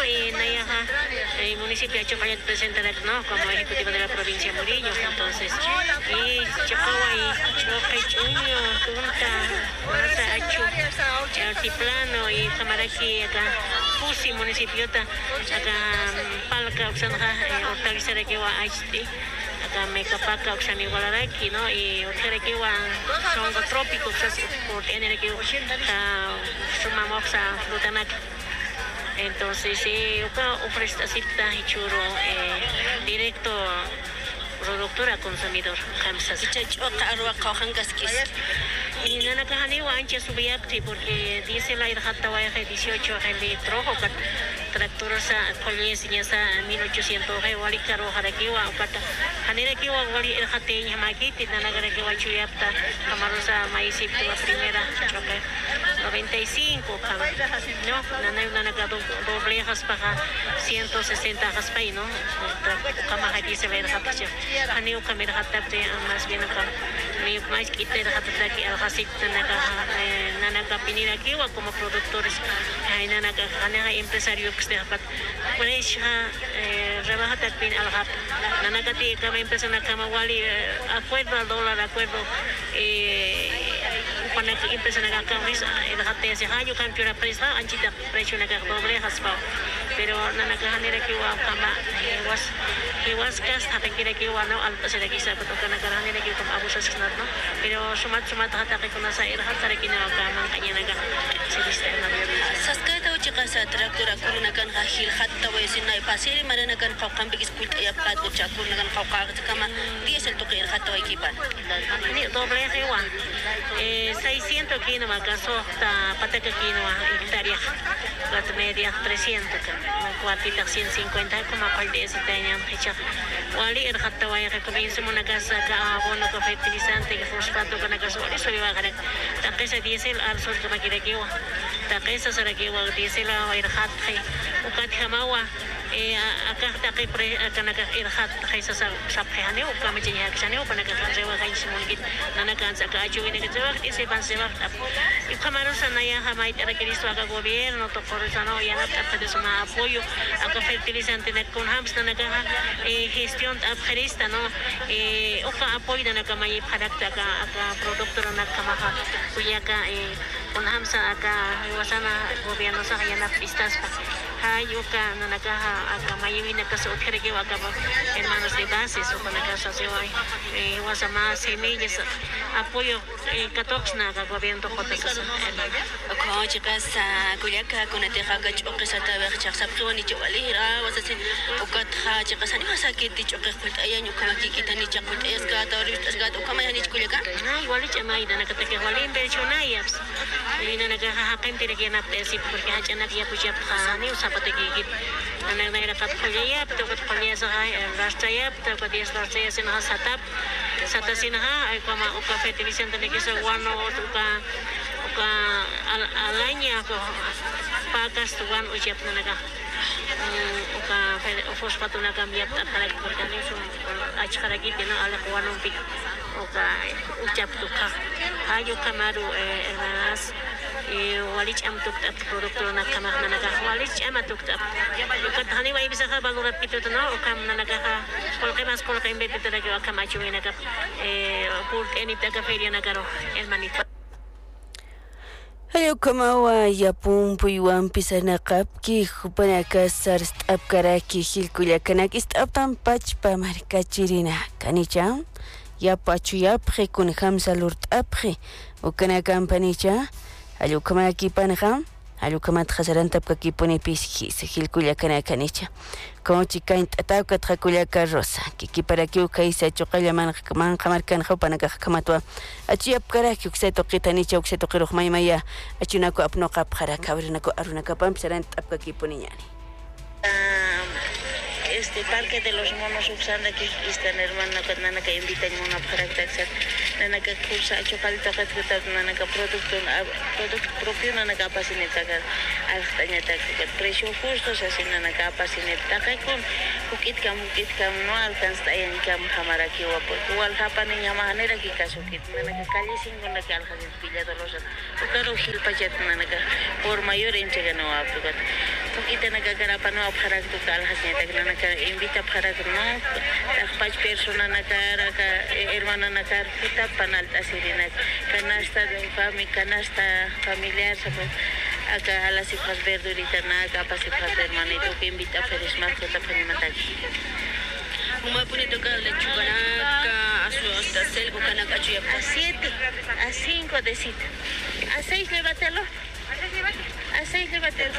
y Nayaja, el municipio de Chocayat presenta ¿no? como ejecutivo de la provincia de Murillo, entonces, y Chocaway, Chocachuño, Tunta, Masa Achu, Altiplano y Camaraki, acá, Pusi, municipio, acá, Palca, Oxanja, Hortaliza de Kiwa, Aichti, acá Mecapaca, Oxani, Gualaraki, ¿no? Y Oxarekiwa, son trópicos, por energía, sumamos a Frutanac. Entonces, ofrece así churro directo productor a consumidor. Y nana kahani wa ancha subiyakti porque dice la irjata wa 18 el trojo kat tractor sa kolles nya sa 1800 he wali karo haraki wa kata hanira ki wa wali irjate nya makiti nana gara ki wa chuyapta kamaro sa maisip la primera choque 95 no nana ka doble haspa 160 haspa no kama hadise la irjata hani kamera hatta más bien acá mi más quita irjata ki Nanaka Pinira Kiwa como productores, Nanaka empresario que está por eso rebaja también al rap. Nanaka tiene como empresa na kama wali acuerdo al dólar acuerdo cuando empresa na kama el rap te hace año cambio la presa anchita precio na doble haspa pero Nanaka Hanira Kiwa kama was cast hata kira kiwa no alta se de kisa pero Nanaka Hanira Kiwa como abuso no pero sumat hata que con esa irhat sare kina kama kanya naga se sistema saskata o chika sa traktora kuruna kan hil hatta wa sinai pasiri marana kan qawqan bigis pult ya pat o chakur nagan qawqa kama diesel to qir hatta wa equipan ni doble hewa 600 kilo makaso ta pataka kilo hectárea lat media 300 cuartita 150 como cual de ese tenían hecha wali irhatta wa ya comienzo una casa ka abono ka fertilizante que fosfato kana ka soli soli wa kana takesa diesel al sol ka makirekiwa takesa sarakiwa diesel wa irhat khay ukat hamawa acá takay pre kana ka irhat khay sa saphane o kama jinya kshane o panaka rewa kay simulit nanakan sa ka ajuin ka jawak ise ban sewa y kamaro sa naya hamay tarakiristo aga gobierno to corresano ya na tapade suma apoyo aga fertilizante na con hams na naga gestión abgerista no oka apoyo na nakamay parakta aga producto na nakamaha kuyaka con hamsa aga wasana gobierno sa kaya na pistas pa hayuka na nagaha aga mayuin na kaso kerege aga hermanos de bases o para casa se hoy wasama semillas apoyo katox na aga gobierno kota sa ko chikas kulyaka kuna teha ga choqe sa tawe chaksa proni chwali ra wasasin ukat ha chikas ani masakit ti choqe kult ayan yung makikita ni chakut esga tawris esga to kamay hani kulyaka ay wali chamay na nakatake wali inversionayas ina nagahahakin tinaginap esip porque hachanak ya pujap khani usapate gigit anak na irakat kulyayap to kat kulya sa rastayap to kat yes rastaya sinha satap satasinha ay kama uka fertilizante ni kisa wano uka alanya ko pakas tuan usiap na naga uka fosfato na kambiap at kalag organism at karagi din ang alak wanong pik uka usiap tuka hayo kamaru hermanas walich am tukta produkto na kamar na naga walich am tukta ukat hani wa ibisa ka bago rapito to no ukam na naga kolke imbete talaga kamachu na naga pur enita ka feria nagaro hermanito Hayo kama wa yapun puyuan pisana kapki hupanaka sarst apkaraki hilkulyakanak istaptan pachpa markachirina kanicha ya pachu yapre kun hamsa lurt apre ukana kampanicha hayo kama kipanha hayo kama thasaran tapka kipone piski hilkulyakana kanicha como chica atauka trakulyaka rosa kiki para que ukaisa choqalla man qamarkan hupanaka kamatwa achi apkaraki ukseto qitanicha ukseto qiruq maymaya achunako apnoqa qara kabrinako arunaka pamsaran tapka kipuniñani este parque de los monos usando que están hermano que nana que invitan una para taxar nana que cursa chocolate que nana que producto propio nana que pasineta que altaña que precio justo así nana que pasineta que con kukit kam no alcanza en cam jamara que wa por igual japan en manera que caso que nana que calle sin con la que alcanza pilla de los pero gil pachet nana que por mayor entrega no aplica toquita na gagarapa no para tu caljas ni na ka invita para no pach persona na cara hermana na cara puta panalta sirina canasta de canasta familiar acá a las hijas verduritas na acá hijas de hermanito que invita a Feliz más que está aquí. Uma punito ka lechuga na ka asu hasta selgo ka na kachuya a 7, a 5 de cita. A 6 llévatelo. A 6 llévatelo.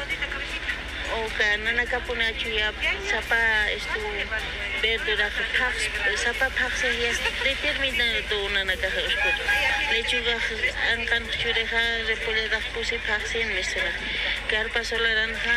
O ka nana ka puna chuya sapa estu verdura sapa paxe yes determina do nana ka usku. Lechuga ankan chureja repolera pusi paxe en misura. Carpa solaranja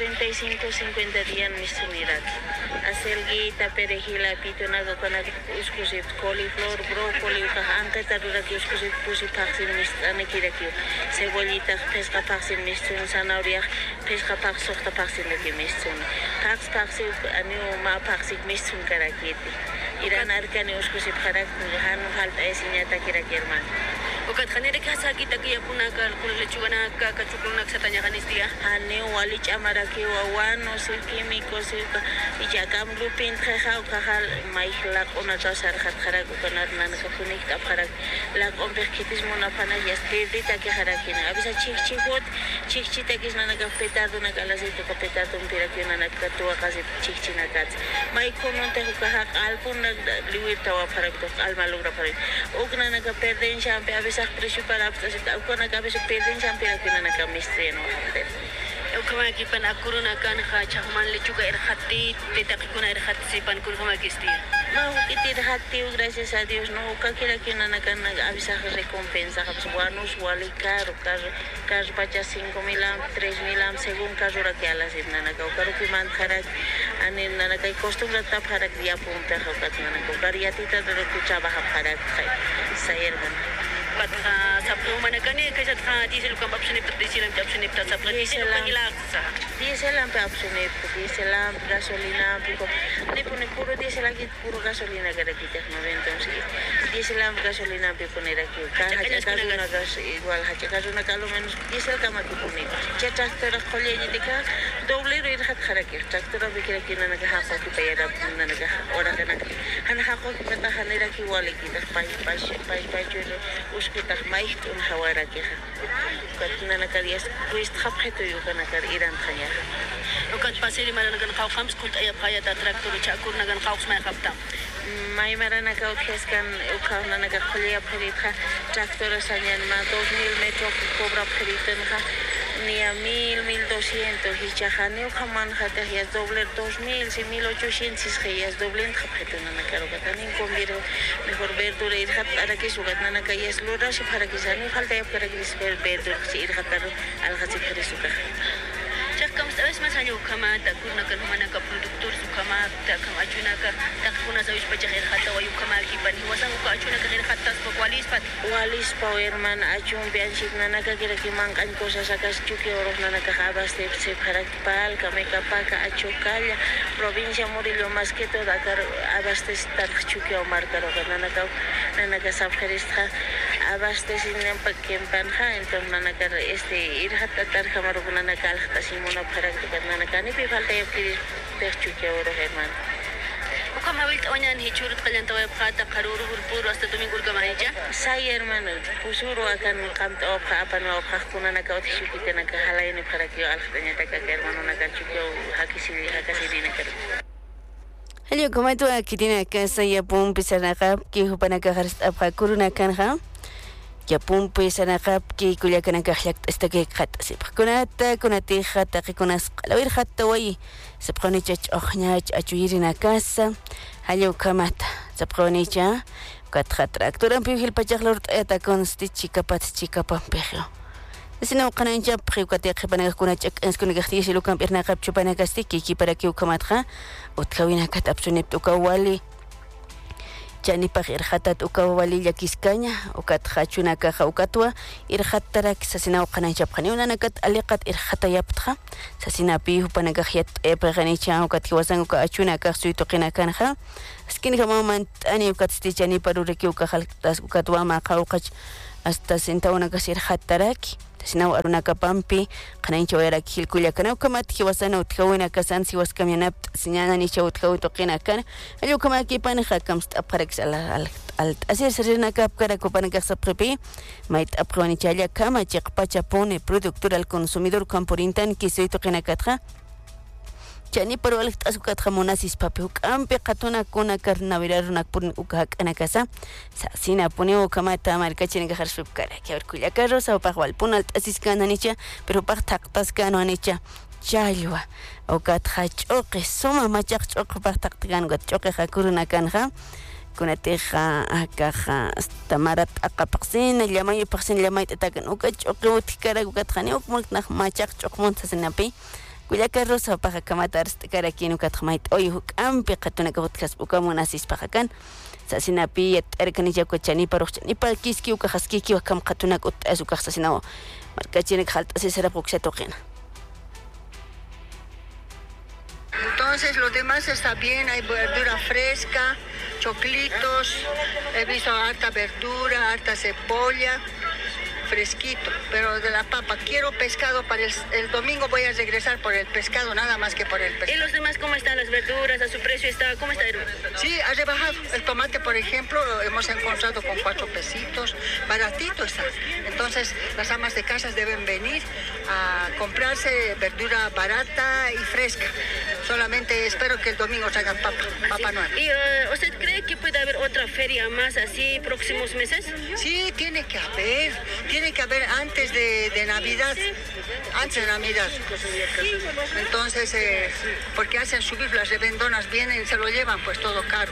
45-50 días misura. Acelguita, perejil, pitonado con uskusit, coliflor, brócoli, anca tarura que uskusit pusi paxin mistane kirakio. Cebollita, pesca paxin mistun, zanahoria, pesca paxokta paxin de mistun. Paxin, anu ma paxin mistun karakiti. Iran arkane uskusit karak, hanu halta esinyata kirakirman. Okat khanere ka sa kita kaya puna ka lechuga na ka kachukul na sa tanya kanistia. Ane wali chamara ki wawan no si kimiko si ya kam lupin kha khal mai la ona ta sar khat khara ko kanar nan ka punik ta khara la on berkitis mona pana ya spirita ke khara kina abisa chik ta kis nana ka petardo na kala se to ka petardo pira ki nana ka to ka se chik na kat mai konon te ka ha alpun na liwita wa para to alma logra para ogna na ka perden champe abisa presu para abisa ko na ka abisa perden champe na kina na ka mistreno Eu kama ki pan akuru na kan kha chahman lechuga khatti te takuna khatti se pan kur kama kisti. No, que hati gracias a Dios no ka kira que nana kan avisa recompensa habs buanos wali caro pacha 5,000 am 3,000 am según kasura que alas nana ka karo que man khara ani nana kai costumbre ta khara dia punta ka nana ka kariatita de que chaba khara sayerban Sapro mana kani kasi diesel kam option ipta diesel am option ipta sapro diesel kam ilaksa diesel am option ipta diesel am gasolina pico ne pone puro diesel aquí puro gasolina que aquí te no entonces diesel am gasolina pe poner aquí caja una gas igual hacha una calo menos diesel kam aquí pone ya tractor kholi ni ka doble ro irhat kharake tractor be kira kina na ha ko pe era na na ora kana han ha ko pe ta hanera ki wale ki ta pai उसके तक माइक उन हवारा के हैं कतना न करिए कुछ खपे तो यो कना कर ईरान खाया وكانت باسيري مرة نكن خاو خمس كنت أي بخايا تراكتور وشاكور نكن خاو ما يخبطه ماي مرة نكاو كيس كان وكان نكا خليا بخريتها تراكتور سانيان ما 2000 متر كوبرا بخريتنها نيا 1200 هيجاخاني وكمان هذا هي دوبلر 2000 si 1800 هي دوبلين خبطنا نكارو كتانين كومبيرو mejor verdura ir hat ara que sugat nana ka yes lura si para que sani falta ya para que verdura si ir hatar al hasi para suka Chakam sabes mas ayo kama takuna kan humana ka produktor su kama ta kama achuna ka takuna sabes pa chakir khata wa kama ki ban wasan ko achuna ka khata pa walis pa herman achun bian sik nana ka kira ki mangan cosas sakas chuki oros nana ka habas se para pal kame ka pa ka achokalla provincia Murillo más que toda kar abastes tar chuki o marcaro nana ka sabkharista abastes in pa kempanja entonces nana ka ir hatta tar kamaro nana ka alta mona para que nana kani pe falta ya pedir perchuque oro hermano وكما قلت أنا إن هي شورت قلنا توي بقاتا قرور والبور وسط دومينغور كمانيجا ساي hermano pusuro akan قمت أو بقى أو بقى كنا نكاوت شوكي تنا كهلاين para que al خدني تكا hermano نكالشوكي هكذا نكال هل يكون تو أكيدنا كسي يبون بسرقة كي هو بنا كهرست أبقى كورونا كانها يبون بسرقة كي كل يكون كحلك استكيك خط سبقنا كنا تيخت كنا لو يرخت توي سبقوني تج أخناج أجويرنا كاسة هل يكون سبقوني جا قد خطرك ترى بيجي البجغلورت أتا كونستي تشيكا بامبيخيو سينو قنا نجاب بخيو كتيق بنا كنا تك أنسكون كختيش لو كان بيرنا قب شبنا كستي كي براكيو كماتخا وتكوينا كتابسوني بتوكوالي جاني بخير خطات وكوالي يكيسكانيا وكتخاتشونا كخا وكتوا إرخطرك سسينا وقنا نجاب خنيونا نكت أليقت إرخطا يبتخا سسينا بيه بنا كخيات إبرغانيشا وكتكواسان وكاتشونا كخسوي توقينا كانخا سكين كمامانت أني وكتستي جاني بروركي وكخالتاس وكتوا ما قاوقج hasta centavona kasir hataraki sinaw arunaka pampi qanaincho era kilkulla kana kamati wasana utkawina kasan si was kamyanap sinyana ni chawtkaw toqina kana ayo kamaki pan hakamst apqarax al asir sirna kap kara kopana kasa prepi mait aproni challa kama chiqpacha pone productor al consumidor camporintan que soy toqina katra chani pero al azukat monasis papi ampe katuna kuna karnavirar una pun ukak anakasa sina poneo kamata marca chini gajar subkara que arkulla carro sa pagwal punal asiskana nicha pero pagtaqtas kano anicha chalwa o kathach oqe soma machaq choq pagtaqtigan got choqe hakuruna kanja kunateja akaja tamarat aqapaqsin llamay paqsin llamay tatakan ukach choqe utkara ukathani ukmulk nach machaq choq montasinapi Kuya rosa paja kamatar cara aquí no katmait oy huk ampe katuna kabutkas ukamunasis pajakan sasinapi erkanija kochani parochani pa kiski ukahaskiki wakam katuna kot azukah sasinao markachini khalt asesera puksha toqina. Entonces lo demás está bien, hay verdura fresca, choclitos, he visto harta verdura, harta cebolla, fresquito, pero de la papa. Quiero pescado para el domingo, voy a regresar por el pescado, nada más que por el pescado. ¿Y los demás cómo están las verduras? ¿A su precio está? ¿Cómo está? Sí, ha rebajado. El tomate, por ejemplo, hemos encontrado con 4 pesitos, baratito está. Entonces, las amas de casa deben venir a comprarse verdura barata y fresca. Solamente espero que el domingo traigan papa nueva. ¿Y usted cree que puede haber otra feria más así próximos meses? Sí, tiene que haber antes de Navidad, antes de Navidad. Entonces, porque hacen subir las revendonas, vienen, se lo llevan pues todo caro.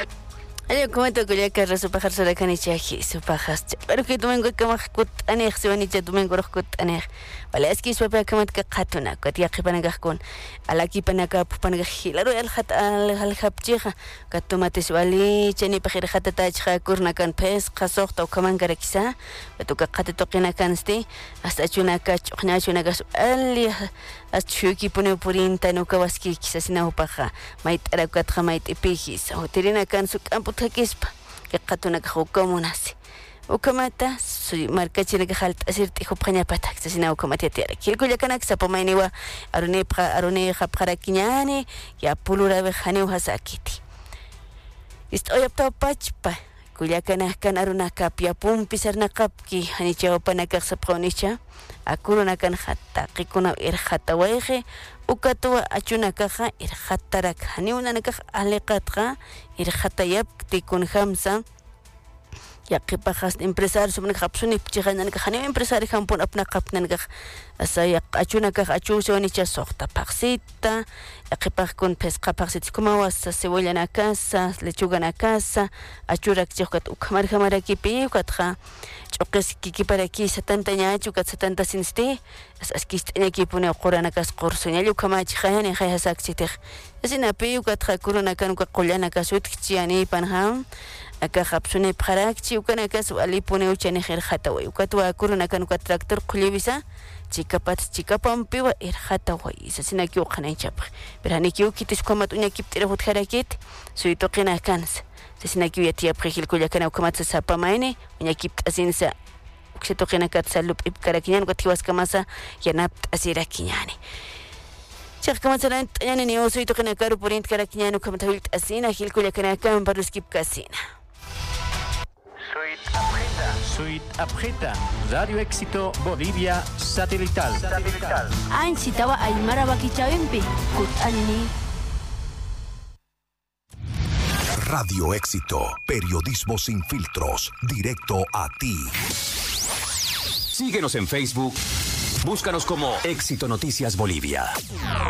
Ayo comento que ya que resupajar sobre canichaji supajas pero que domingo que más cut anej se van y domingo cut anej vale es que supe que mat que katuna que tía que panagaj con ala ki panaga panagaj laro al hat al habjiha que tomates vale cheni pajir hata tajha kurna kan pes qasoqta kaman garakisa betu que qat toqina kan sti hasta chuna ka chuna chuna gas ali achuki pone purinta no kawaski quizás na upaja mait arakat mait epijis hotelina kan su campo takispa que katuna kahukomunasi ukamata su marca china que halt asirti hopanya patak sina ukamati tiara kilku yakanak sapomainiwa arune hapara kinyani ya pulura behani uhasakiti estoy apta pachpa kuyakana kan aruna kapia pum pisarna kapki hani chawpana kaksapqonicha akuruna kan hatta qikuna irhata waje ukatwa achuna kaja irhatarak hani una nakaj aleqatqa irhata yap tikun hamsa yaqipajas empresario subna khapsuni pchiganan khani empresario hampun apna qapnan gaj asa achuna kaj achusoni cha soqta paxita yaqipaj kun pesqa paxit kuma wasa cebolla na casa lechuga na casa achurak chiqat ukhamar khamaraki pi ukatja choqes kiki para aquí 70 ñachu kat 70 sinste as kistenya ki pone qurana kas qursunya ukama chkhayani khayasak chitih asina pi ukatja kuruna kan qollana kasut kchiani panham aka khapsune pharakchi ukana kas ali pone uchani khair khatawi ukatwa kuruna kan ka tractor qulibisa chikapam piwa irhatawi isasina ki uqanay chap berani ki ukitis komat unya kiptira hut kharakit suito qina kans sasina ki yatia prehil kuya kana ukamat sapa maine unya kipt asinsa ukseto qina kat salup ibkarakinyan gotiwas kamasa yanap asira kinyani Chak kamasalan yani ni suito qina karu porint karakinyan ukamat hilt asina hil kuya kana kan baruskip kasina Suite Abjeta, Radio Éxito Bolivia Satelital. Ansi tawa Aymara Bakichawimpi, Kutani. Radio Éxito, periodismo sin filtros, directo a ti. Síguenos en Facebook, búscanos como Éxito Noticias Bolivia.